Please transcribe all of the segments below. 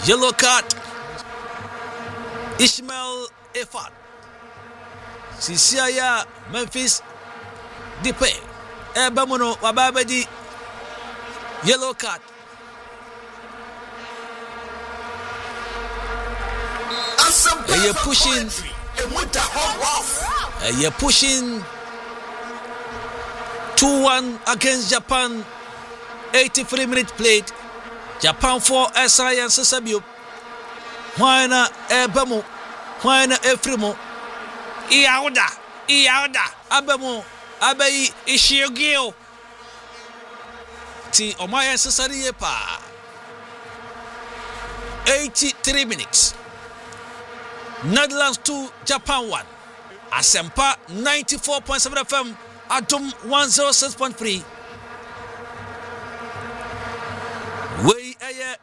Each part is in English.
Yellow card. Ishmael Efat. Sisiaya Memphis Depay. Ebamono Wababedi. Yellow card. You're pushing. You're pushing 2-1 against Japan. 83 minutes played. Japan 4 SI and Sasabio. Whyna Ebamo. Whyna Efremo. Iauda. Abamo. Abai Ishiogio. Ti Omaya Sasari pa. 83 minutes. Netherlands 2, Japan 1. Asempa 94.7 FM. Atom 106.3. Way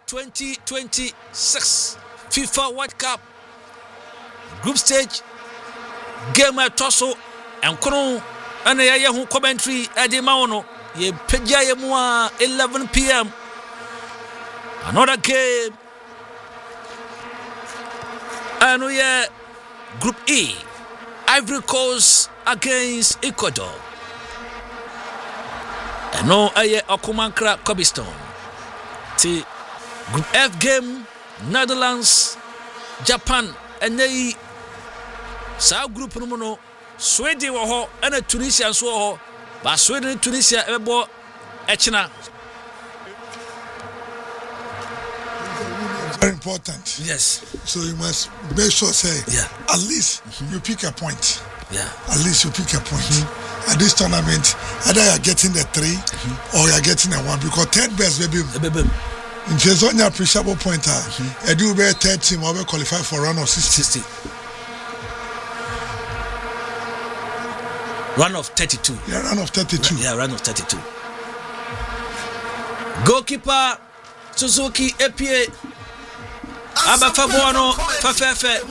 2026 FIFA World Cup group stage game at Tosso and Kono and the commentary at the Maono. Ye Peja 11 p.m. Another game. And we are Group E, Ivory Coast against Ecuador. And no aye Okumankra Cobblestone. T Group F game, Netherlands, Japan, and they South Group no Sweden wo and Tunisia so ho, but Sweden Tunisia ebo echina. Very important. Yes. So you must make sure say at least you pick a point. Yeah. At least you pick a point. At this tournament, either you're getting the 3 or you're getting a 1 because 10 best baby. In case on your appreciable pointer, I do be 13 team or qualify for round of 60. Run of 32. Yeah, run of 32. Yeah, run of 32. Goalkeeper Suzuki Epie Abafabuano Fafefe.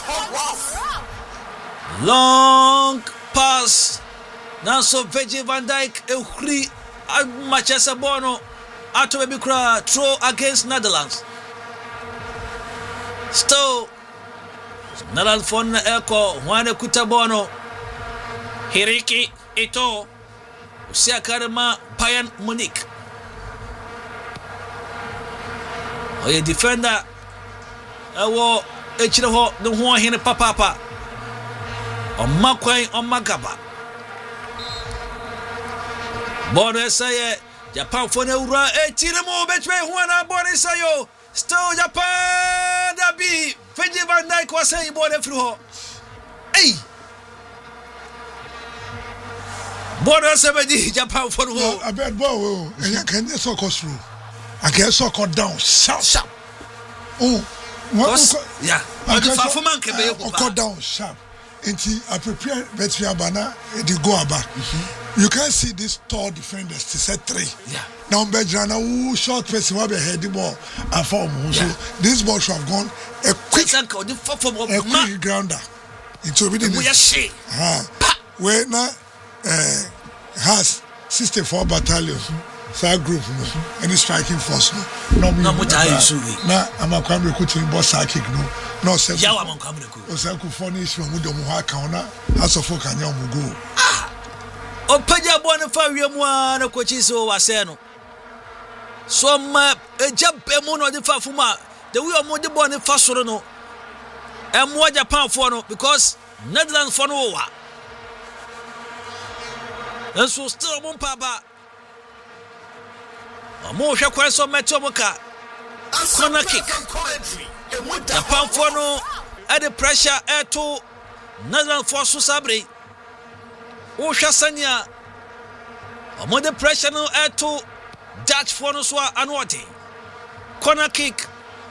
Long pass. Nanso Virgil van Dijk Euchri Manchester Bono Ato Bebikra throw against Netherlands. Still Netherlands for Eko Juan Kutabono Hiriki Ito Usiakarema Bayern Munich. Oye defender Ewo Echireho the one here papa on Makwai on Magaba. Bono say Japan for Neura Echiremo Betway Juana Bono Sayo. Still Japan that be Virgil van Dijk was saying Bono through. Hey Bono Sabadi Japan for who? I bet Bow and you can just so through. I can so down sharp. Oh, what? Yeah. I do performance can be down sharp. Until I prepare Betway Abana, the go about. You can see these tall defenders to set 3. Yeah. Now Bejana who short person will be heading ball and form. So this ball should have gone a quick grounder. It will be the where now has 64 battalions. Fire group any striking force no much na amakwam recruiting boss kick no say yawa amakwam recruit o say ku furnish from do mu ha kan na asofo kan ya mu go o paja bo na fa wiem wa na kochi so wa se no so ma ejabbe mu no de fa fuma the way o mo de bo na fa soro no em Japan for no because Netherlands for no wa and so still mo papa Mo hwe kwan so meto muka corner kick Japan for no at the pressure to Netherlands for so sabre o hwe sanya omo the pressure no to Dutch for no so anwoti corner kick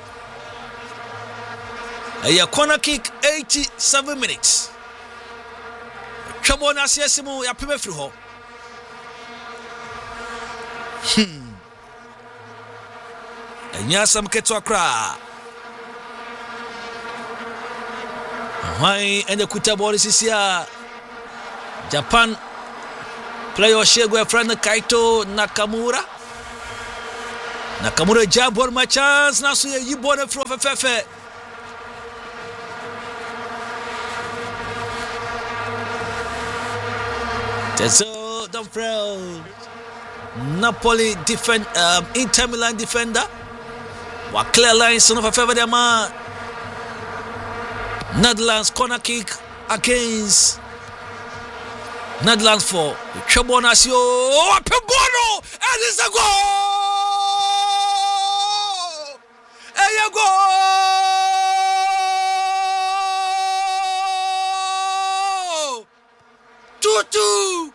a corner kick 87 minutes twabo na asiasimu ya peme firi ho Nyasam Keto Accra. Why and the Kutabori Sisia Japan player Shego friend Kaito Nakamura. Nakamura jabor my chance na so yi ball from fefe. Tezo Dumfries. Napoli defend Inter Milan defender. Wa clear lines on of favor man. Netherlands corner kick against Netherlands for Chobonasio. Oh, Pembono! And it's a goal! And you go! 2-2!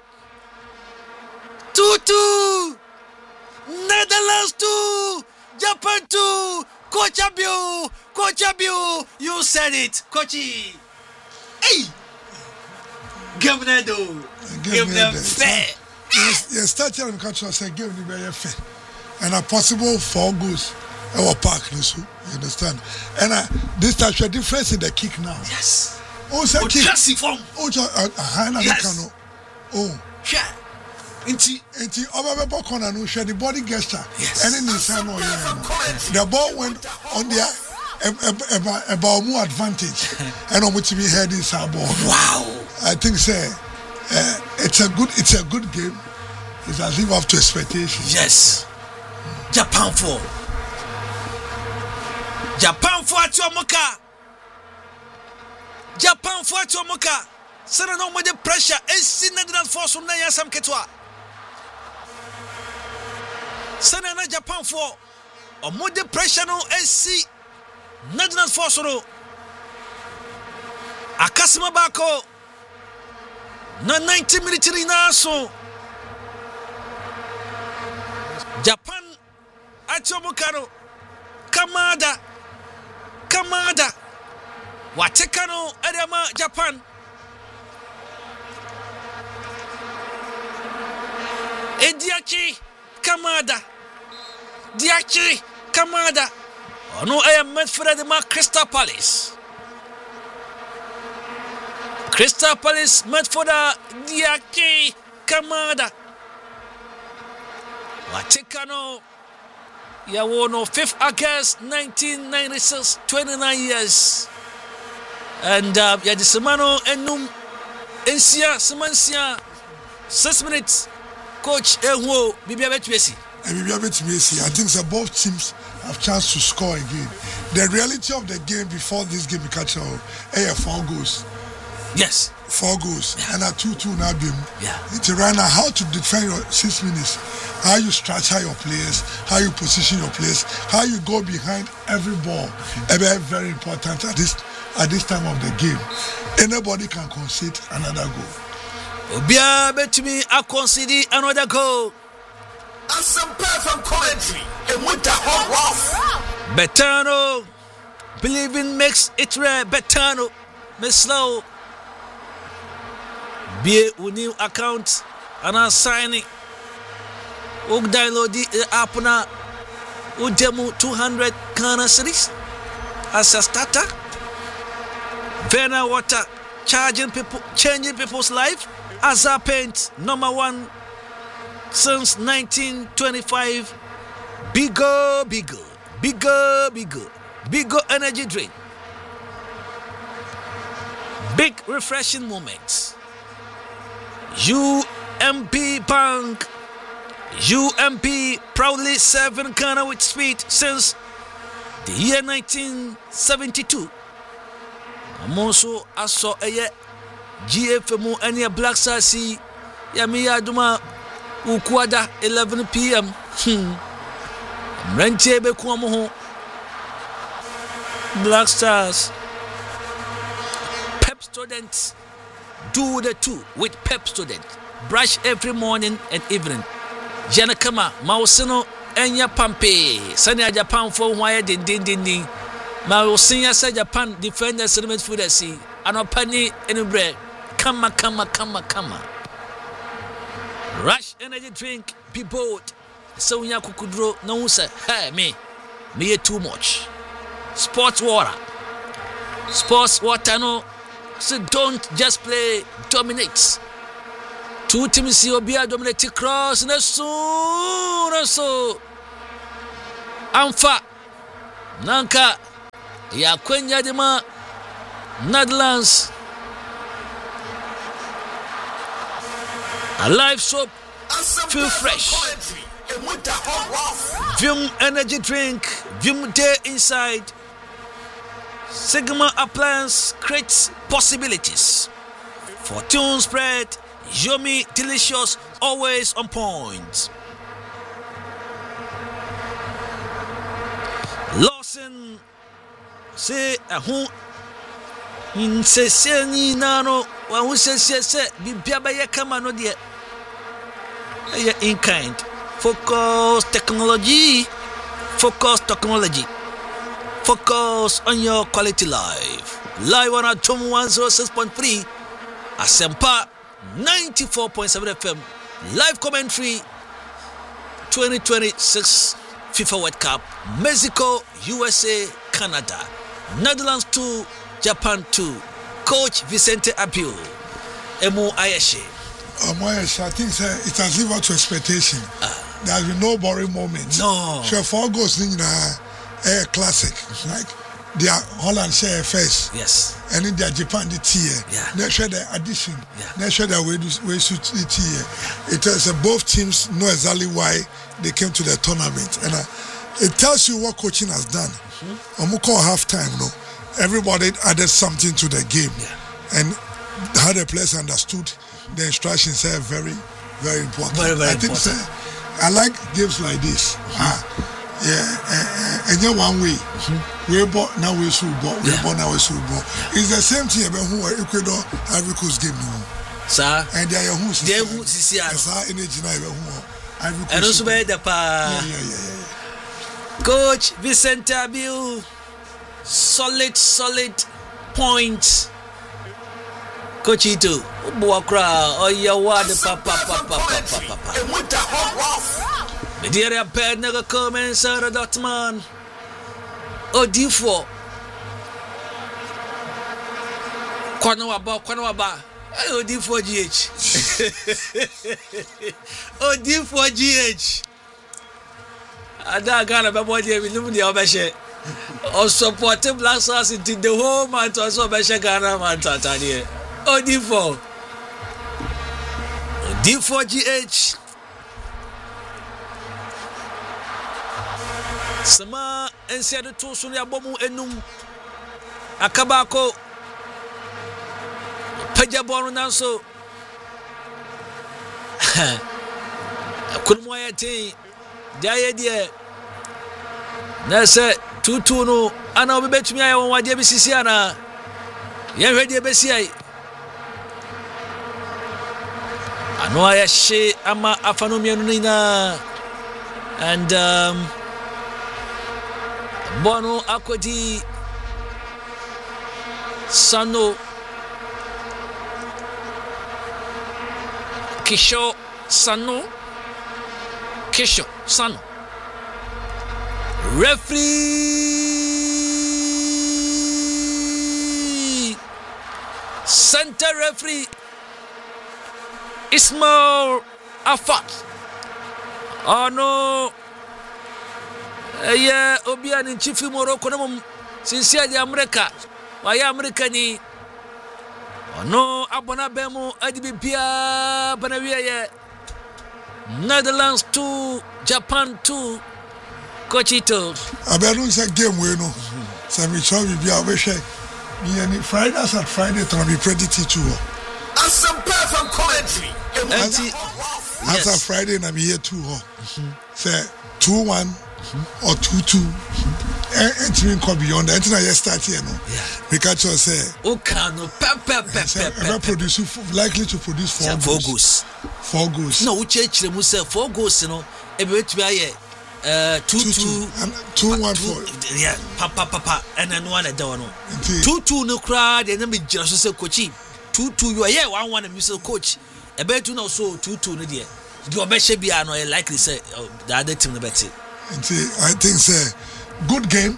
2-2! Netherlands 2! Japan 2! Coach Abiu! You said it, Coachy! Hey! Give them fair. Yes, start telling the country, I say, give them very fair. And a possible 4 goals. Our park, you understand? And this type of difference in the kick now. Yes. Oh, say kick. Yes. Oh. Yeah. Inti over corner no share the body gesture. Yes. And then the ball went on the about more advantage. And on which we had this ball. Wow. I think it's a good game. It's as live up to expectations. Yes. Japan 4 at Yomoka. Japan 4 at Yomoka. Sana no more the pressure. AC Netherlands force on Naya Sam Ketwa. Sana na Japan 4. Or more the pressure no AC Netherlands force no. Akasima Bako. Na 90 military na so. Japan at Yomokano. Kamada. Watekano Edema Japan. Diachi Kamada. Oh no, I am meant for the Crystal Palace. Crystal Palace meant for the Diachi Kamada. Watekano Yawono 5th August 1996, 29 years. And Yadisimano Enum Ensia Semansia 6 minutes. Coach Enwo Bibia Betwesi. I think both teams have chance to score again. The reality of the game before this game catch 4 goals. Yes. 4 goals. Yeah. And a 2-2 now game. Yeah. It's right now how to defend your 6 minutes. How you structure your players, how you position your players, how you go behind every ball. Very important at this time of the game. Anybody can concede another goal. Obia betumi a concede another goal. And some perfect commentary. And with the home run. Betano, believing makes it rare. Betano, Miss Slow. Be a new account and I'm signing. Og download the app now. Udemu 200 Ghana cedis as a starter. Vena Water changing people's life. Azar Paint #1 since 1925. Bigger energy drink. Big refreshing moments. UMP Bank. UMP proudly serving Ghana with speed since the year 1972. I'm also saw a GFMO and a Black Sassy Yamiya Duma Ukwada 11 p.m. Rentiebe Kwamoho Black Stars. Pep students do the 2 with Pep student. Brush every morning and evening. Janakama Mausino Enya Pampe Sanya Japan for wire din. Mausinya say Japan defenders element food sea. Anopani any bread. Kama. Rush energy drink, be bold. So nya kukudro no say, hey me too much. Sports water no. So don't just play, dominate. 2 teams see Obia dominate cross and so Amfa Nanka ya kwenya dema Netherlands Alive soap feel fresh. Vim energy drink, Vim day inside. Sigma appliance creates possibilities. Fortune spread, yummy, delicious, always on point. Lawson say who in seseni nano who says bibia ya kama no de in kind. Focus technology. Focus on your quality life. Live on at 106.3 Asempa 94.7 FM. Live commentary 2026 FIFA World Cup. Mexico, USA, Canada. Netherlands 2, Japan 2. Coach Vicente Abiu. Emu Ayeshe. I think it has lived up to expectation. There has been no boring moment. No. Sure, 4 goals in a classic. Like they are Holland share first. Yes. And in their Japan the tier. Yeah. They share the addition. Yeah. They share the way suit the tier. It tells both teams know exactly why they came to the tournament, and it tells you what coaching has done. Call halftime, no. Everybody added something to the game, and how the players understood the instructions are very, very important. Very, very I think important. I like games like this. And then one way, we bought now we should bought, we bought now we should bought. It's the same thing about who Ecuador Ivory Coast game now. Sir, and they are who see energy now Ivory Coast. And also by the Coach Vicente Abiu, solid points. Coachito, Buakra, or Yawa the papa. The dear bed never comments out of that man. D4. Quanawaba. D4GH. D4GH. I got a body with the Obeshe. Or supporting Black Stars into the whole month or so Beshe Ghana man Tatania. D4. D4GH. Sama ensiade to so ya bomu enum akabako pajabonu nanso kunmo ayati jaye die na se tutu no ana obetumi aye won wade bisisi ana ye hwede besi ai ano ayehye ama afanomianu nina and Bono Akwedi Sano Kisho Sano referee center referee Ismail Afat. Oh no. Obia ni chief Morocco no sincerely America why America ni ono abona bemu adibia banawiye Netherlands 2 Japan 2 Coachito abelu say game we no say me show bibia we share me any Fridays at Friday to be predicted to and some perfect commentary after Friday na be here too say 2-1 or 2-2 and come beyond that. I start here no. We catch us say produce likely to produce 4 goals. 4 goals. No, we change them. We say 4 goals. You know, every to be 2-2 and 2-1 for yeah. Papa, and then one at the one. 2-2 no crowd. And then we just say coach 2-2. You are here 1-1 and Mr. Coach. A bet you know so 2-2 no dear. You bet be no likely say the other team the better. I think say good game.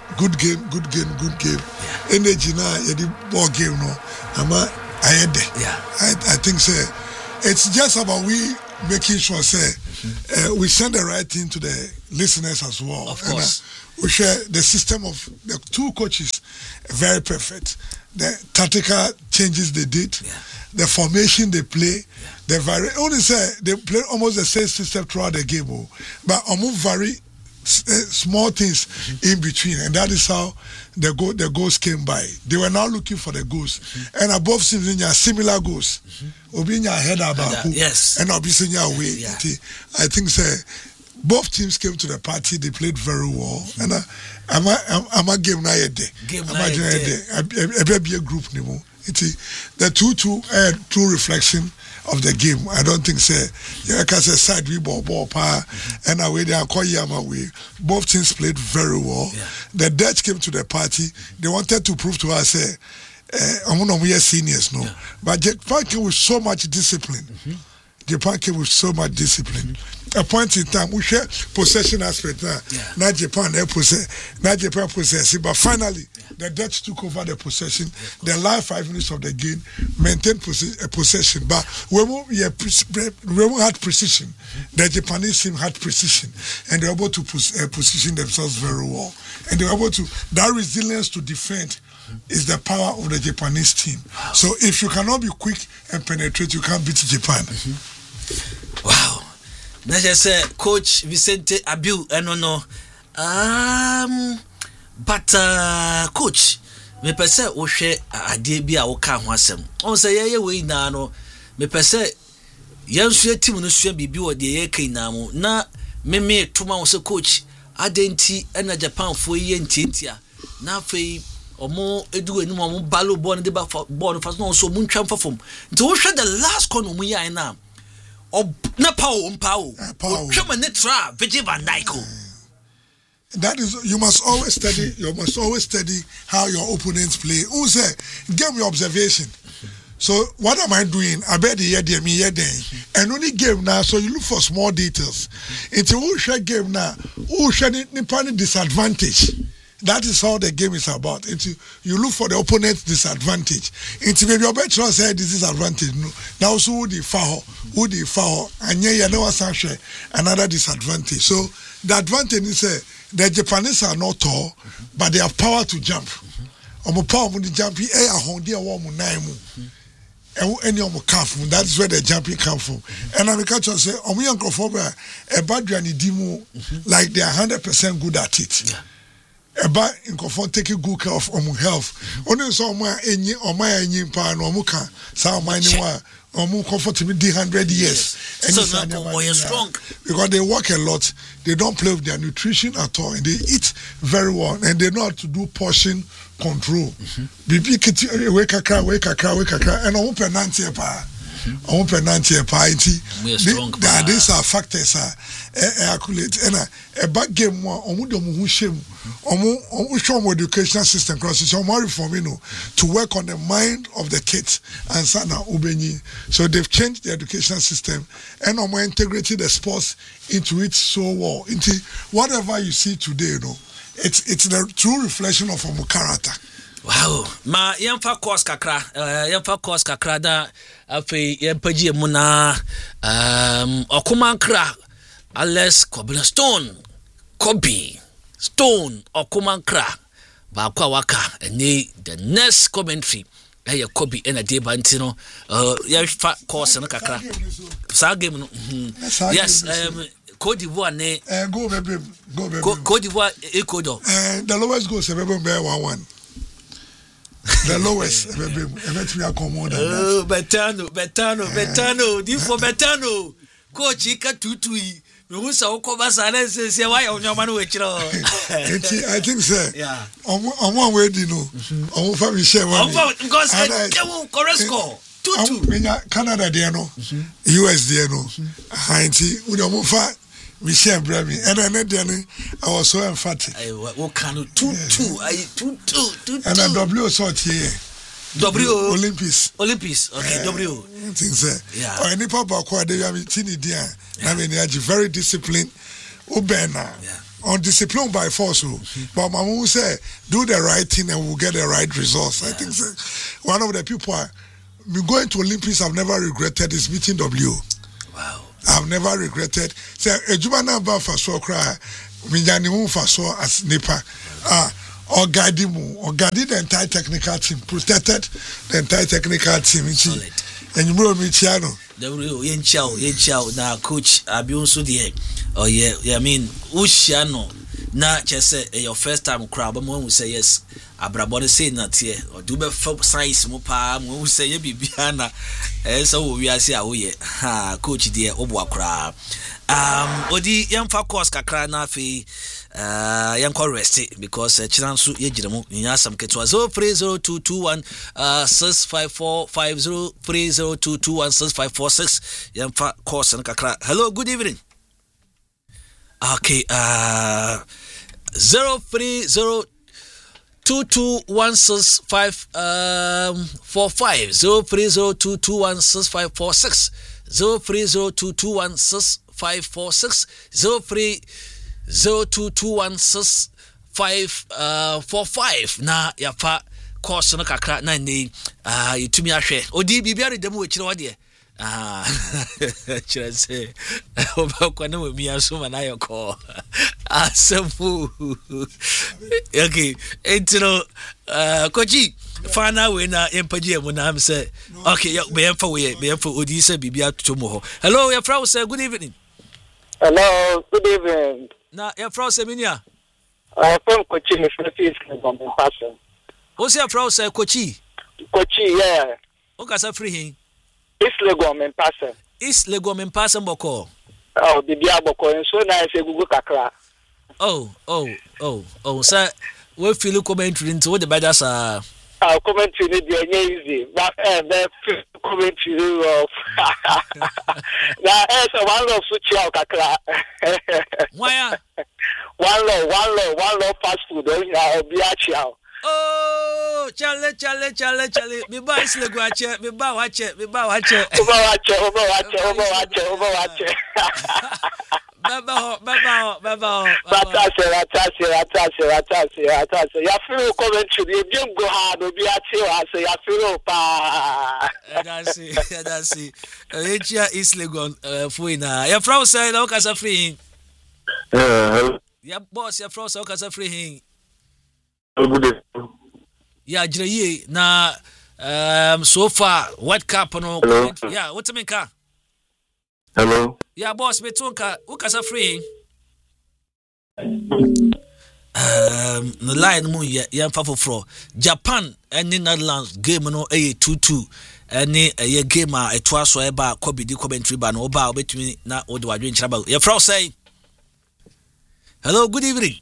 Energy na the ball game no. Ama I think say it's just about we making sure say we send the right thing to the listeners as well. Of course. We share the system of the two coaches, very perfect. The tactical changes they did, the formation they play, they play almost the same system throughout the game, but almost vary small things in between, and that is how the goals came by. They were now looking for the goals, and above similar goals. Obinya head about and obviously away. I think both teams came to the party. They played very well, and I'm a game na yede. A be a group nimo. The 2-2 true reflection of the game. I don't think side we ball pa and away they are call Yama way. Both teams played very well. The Dutch came to the party. They wanted to prove to us I'm one of seniors, no. But Japan came with so much discipline. Japan came with so much discipline. A point in time, we share possession aspect now. Not Japan possess, but finally the Dutch took over the possession. The last 5 minutes of the game maintained possession, but we had precision. The Japanese team had precision, and they were able to position themselves very well. And they were able to, that resilience to defend is the power of the Japanese team. So if you cannot be quick and penetrate, you can't beat Japan. Wow. Na just say Coach Vicente Abiu, I don't know. But Coach, me pese wo hwe ade bi a wo ka ho asem. On say ye we na no, me pese yensu team no sua bibi wo de ye kan na mo. Na me tuma wo say Coach, adenti na Japan fo ye ntientia. Na fei omo edu enu mo balo ball de ba ball fast no so mu ntwa fafom. Nti wo hwe the last corner mu yan na na power. That is, you must always study how your opponents play. Who say game your observation. So what am I doing? I bet the year and only game now. So you look for small details. It's who share game now. Who share the disadvantage. That is how the game is about. You look for the opponent's disadvantage. Maybe your bet say this is advantage. No. Now so who the foul, and you know another disadvantage. So the advantage is the Japanese are not tall, but they have power to jump. Jumping that is where the jumping comes from. And I catch say, a bad like they are 100% good at it. Eba in taking good care of health. Only so my pa no muka sa my comfort me 100 years. And so you're strong because they work a lot. They don't play with their nutrition at all, and they eat very well, and they know how to do portion control. Bibi kiti wake kakra and on penalty pa. On penalty party. These are factors accurate and a back game one shame show educational system to work on the mind of the kids and sana ubeni. So they've changed the educational system and integrated the sports into it so well. Into whatever you see today, it's the true reflection of our character. Wow, ma yemfa course kakra da afi yempagie mu na Okumankra Alex Cobblestone Kobe Stone Okumankra ba kwa waka eni the next commentary Kobe ena de bantino yemfa course na kakra sa game no yes Côte d'Ivoire ne go baby Côte d'Ivoire Ecuador the lowest goal 1-1 the lowest Betano di for Betano coach ika tutui me say why onyoma no wechiro I think sir on one way on family share one because correct score 2-2 Canada there no US there no Haiti we don't fa Michelle Brami and then I was so emphatic. What kind of 2-2 and a W sort here. Olympics. Okay, W. I think so. Or any papa kwa they have tini dia. I mean very disciplined. Ubena. On discipline by force. But Mamu say do the right thing and we'll get the right results. I think so. One of the people me going to Olympics I've never regretted is meeting W. Wow. I've never regretted. Say ejuma na ba fa so kra me jani hu fa so as nipa. Or guide the entire technical team, protected the entire technical team. And you brought me Chiano. The real Yen Chow, now coach Abionsu de. Oh, yeah, I mean, Ushiano, na just your first time crowd, but when we say yes, Abrabone say not here, or do be folk size mopa, when we say Bibiana, and so we are say, oh, yeah, ha, coach dear, Obwa crowd. Odi Yamfa course kakra na fi. Yanko rest because Chinansu Yejiramu Yasam Ketwa 030221 654503022165446 Yamfa course and kakra. Hello, good evening. Okay, 03022165545 03022165546 03022165546 022165545 na yafa course no kakra na ni yitumi ahwe odi bibia redem we kire wode kire se obakwa na we miaso ma na yoko asafu okay entino koji fana we na empagie mu na am say okay be emfa odi se bibia tutomo ho. Hello your friend say good evening. Hello, good evening. Na your friend say minia from Kochi, Mr. Legon Person. What's your friend say Kochi? Kochi, yeah. Okay, so free him. East Legon Person. East Legon Person boko. Oh, the Diaboko, and so nice a Google Kakra. Oh, sir, we feel commentary into what the brothers are. I'll comment to the easy, but the commentary of now, as a one of Suchi Kakra. Why? One law fast food, I'll be at you. Oh, Charlie. Me buy East Legon, me buy watch it. Overwatch. Baba. Ya feel commentary, you don't go hard, be at you, I say, I feel pa. That's it. East Legon, Fuina. Your friend said, how can I free? Yeah, boss, your friend said, how can I free? Yeah, Jay, na so far, what cap no? Yeah, what's the main car? Hello. Yeah, boss, me too. Who can I free? The line moon ya fafo Japan and Netherlands game no 2-2 and a game a twice or about Kobe di commentary ban oba between na odo adwen chaba. Your friend say hello, good evening.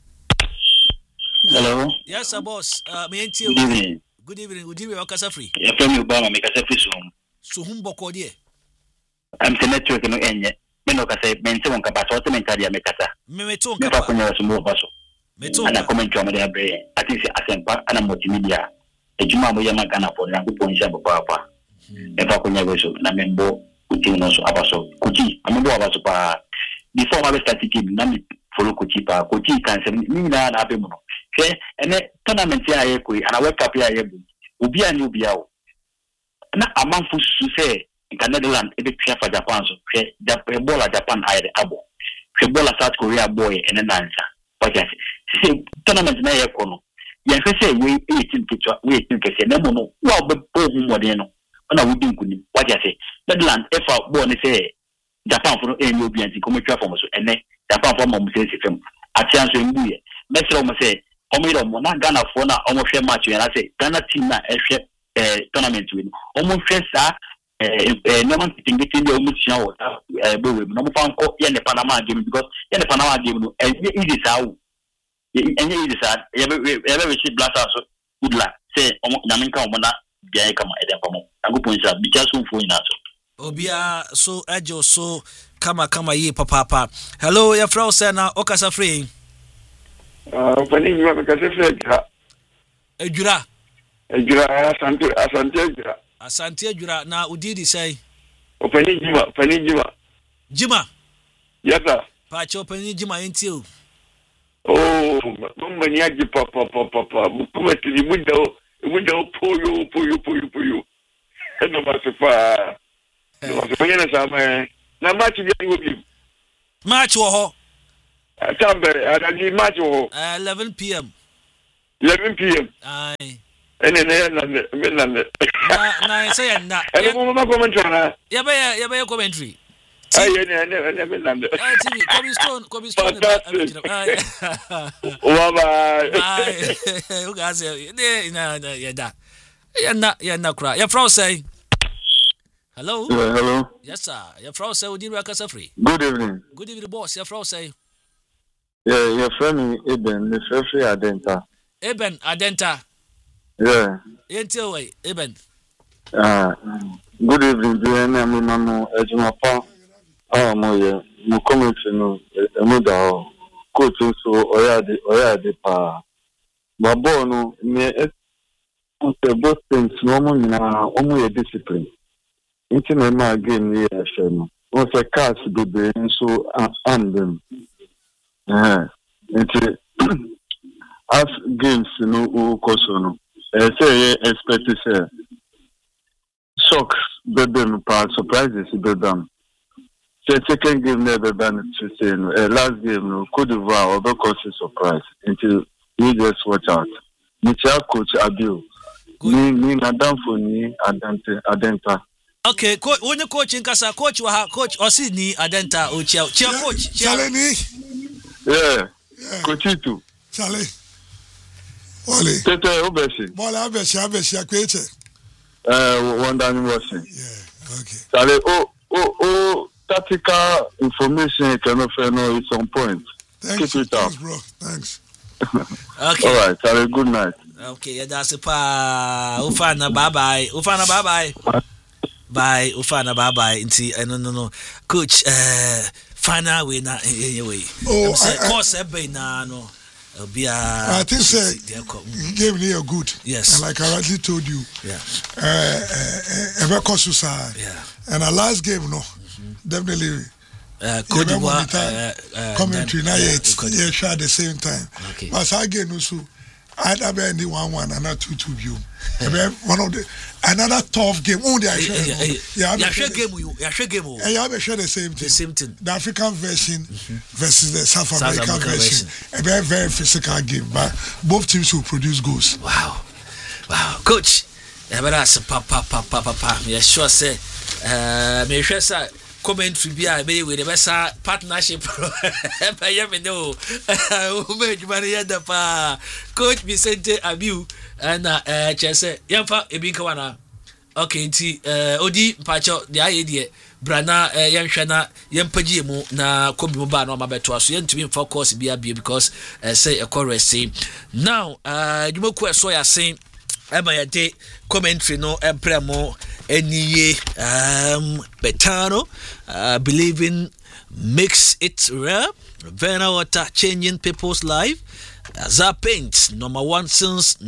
Hello. Yes, sir, boss. Me enti. Good evening. Would you be okasa free? Ya from Obama make kasa free so humboko die. I'm the network no enye. Me no kasa mense won kapa so te menka dia me kasa. Me to kapa. Me fa kunya so mo baso. Me to. Ana comment on dia bre. Ati se asempa ana multimedia. Ejuma mo yama kana for na ko nsia papa. Me fa kunya we so na membo kuti no so abaso. Kuti amembo abaso pa. Before my starting game na me follow Kuti pa. Kuti kan se ni na na abe mo. Okay, ene tournament ya ye koi ana World Cup ya ye bu. Obi ani obi awo. Na amanfu su se in Netherlands ebe pia for Japan so hwe bola Japan hide abo hwe bola South Korea boy ene nansa podcast say tournament na ye kono ye hwe say we 18 kese na mo no wa be hu modern no na wudi nkuni waja say Netherlands efa boy ne say Japan for eni obi anti kometwa for mo so ene Japan for mo say se fem atian so mbuye mesro mo say omo mo na Ghana for na omo hwe match ya na say Ghana team na ehwe tournament win omo hwe sa no man sitting between the omutia or bowe no fanko ye ne Panama game because ye ne Panama game no easy sao easy sa ye be shit blast so good luck say nyaminka omona bia kama eden pamo aguponsa bitia so mfo ina so obia so ajo so kama ye papa. Hello your friend say na okasa free Pani me kasa free ejura asante ejura na udidi say Pani Jima yes sir pa cho Pani Jima enti o oh mbani aji papa kuma tili muda poyo eno masifa no masifa na sama Na match bi wo bi. Match wo ho. Tambe, ada match wo ho. 11 p.m. 11 p.m. Aye. Ene Na say na. Ene mo ma commentary na. Ya be commentary. ene TV Kobe Stone. Bye. You guys ya na kra. Ya frau say. Hello. Yeah, hello. Yes sir. Ya frau say Udin Rakasa free. Good evening. Good evening boss. Ya frau say. Yeah, your friend Eben, the free Adenta. Eben Adenta. Yeah. Until way, Eben. Good evening, Brian. I'm Mamo Ejimapa. Mo comment no emuda coaching so oya de pa. Babo no me both things no mo na omo ye discipline. Nti na ma game ni e hwe no. Won se cars bebe so am them. Nti as games no o koso no. Say expect say shocks bebe pa surprises bebe. The second game never done to say last game no Cote d'Ivoire over cause surprise until you just watch out. Michel coach Abiu. Ni madam for ni Adenta. Okay, when you coaching kasa coach wa coach osi ni Adenta o chia coach. Chale ni. Yeah. Coach itu. Chale. Ole. Tete obesi. Bola abesi akweche. Wonder ni washing. Yeah, okay. Chale tactical information can offer no it's on point. Thanks, keep it up. Thanks, bro. Thanks. Okay. All right. Have a good night. Okay, that's a pa. Ufana bye bye. Bye. Ufana bye bye. No. Coach, final way na anyway. Oh, course ebe na no. I think he gave me a good. Yes. And like I already told you. Yeah. Yeah. And our last game, no. Definitely. Cote d'Ivoire commentary now yeah, share at the same time. Okay. But again also either be any 1-1 and 2-2 view. One of the another tough game. Only I share. game. And you have share the same thing. The same thing. The African version versus the South American version. A very physical game. But both teams will produce goals. Wow. Coach, that's papa. Me sure say me sure say commentary bia be with the best partnership me know Coach Vicente Abiu and Chese yamfa ebinka wana okay nti odi mpacho de ayedie brana yanhwe na yampagie mu na kobi mu ba na mabeto aso yantumi mfa course bia because say a chorus now djumoku eso ya sen ema yade commentary no empremo eniye Betano believing makes it rare. Vena water changing people's life. Azar Paints, number 1 since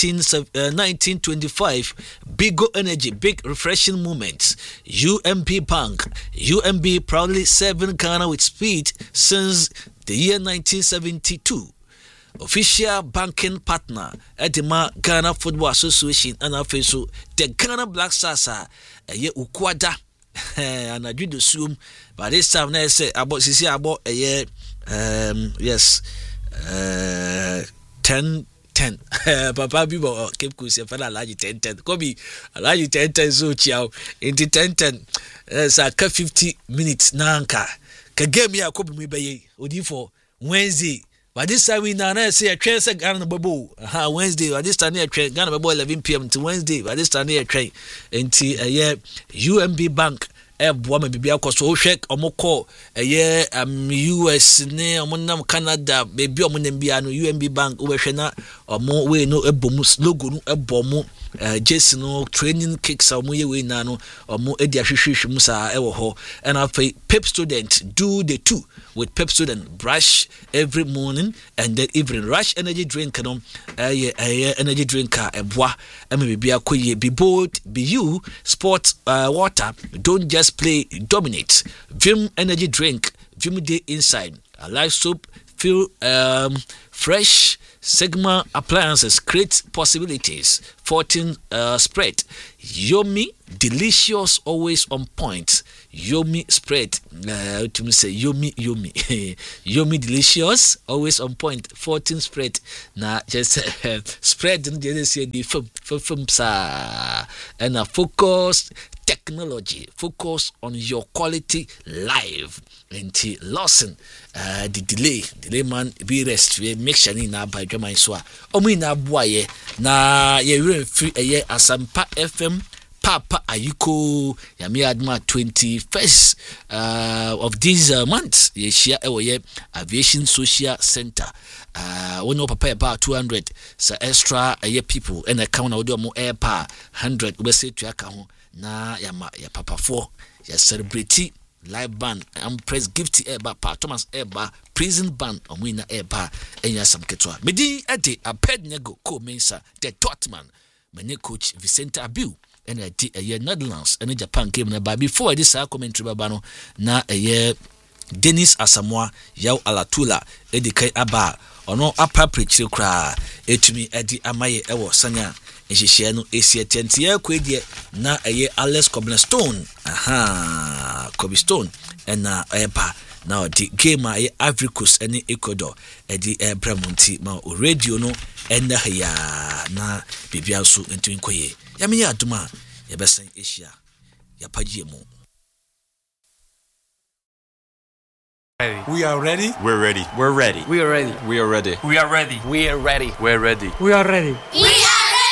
1925. Bigo Energy, big refreshing moments. UMB Bank, UMB proudly serving Ghana with speed since the year 1972. Official banking partner Edema Ghana Football Association and also the Ghana Black Stars ye ukwada and I do the zoom but this time now say about sisi about yes 10 papa bibo keep cool say fana alaji 10 kobi alaji 10 so chiao into 10 sa ka 50 minutes nanka ka game ya kobi mi beye odi for Wednesday. But this time we now say a train say Ghana Babo. Wednesday. But this time Ghana Babo 11 p.m. to Wednesday. But this time train into UMB Bank. Boama bibia kwaso hwek omoko US ne omonam Canada baby omonam bia no UMB Bank obehwe na omo we no ebomu logo no ebomu Jason no training kicks omo ye we na no omo edi ahwehwehwe mu sa ewo ho and after Pep Student do the two with Pep Student brush every morning and then evening rush energy drink no energy drinker eboa ema bibia koye be bold be you sport water don't just play, dominate. Vim energy drink, Vim Day inside. A live soap, feel fresh, Sigma Appliances create possibilities. 14 spread. Yomi delicious, always on point. Yomi spread. To me say yomi. Yomi delicious, always on point. 14 spread. Na just spread. Didn't say the film sa and a focused technology. Focus on your quality life. Until Lawson, the delay man be rest. We make sure na by German so. Omi na boye na ye free a Asampa FM Papa Ayuko Yami Adma 21st of this month. Ye share Aviation Social Center. We know papa about 200 so extra people and account audio more air pa 100 we say to account na ya papa 4 ya celebrity live band press gift eba pa Thomas eba prison band omina eba enya sam ketwa medi ade apednego ko mensa the Tottenham many coach Vicente Abiu and a year Netherlands and Japan game na ba before this commentary baba no na Dennis Asamoah Yao Alatula edikai aba ono apapre kra etumi edi amaye ewo sanya nhihye no esie tentie kwedie na Alex Cobblestone Cobblestone na eba na odi game Ivory Coast ene Ecuador edi Bramonti ma radio no ena ya na bibia so ntumi koye ya me aduma ya besen Asia ya pagye mu. We are ready. We're ready. We're ready. We are ready. We are ready. We are ready. We are ready. We're ready. We are ready.